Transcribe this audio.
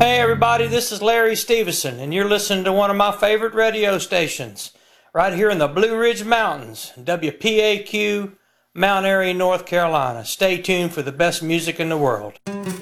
Hey everybody, this is Larry Stevenson, and you're listening to one of my favorite radio stations, right here in the Blue Ridge Mountains, WPAQ, Mount Airy, North Carolina. Stay tuned for the best music in the world.